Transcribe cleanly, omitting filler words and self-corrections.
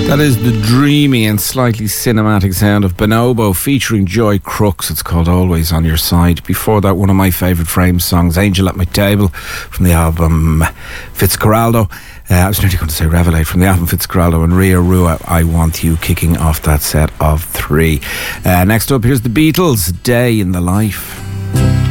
That is the dreamy and slightly cinematic sound of Bonobo featuring Joy Crooks. It's called Always on Your Side. Before that, one of my favourite Frames songs, Angel at My Table, from the album Fitzcarraldo. I was nearly going to say Revelate, from the album Fitzcarraldo, and Ria Rua, I Want You, kicking off that set of three. Next up, here's the Beatles, Day in the Life.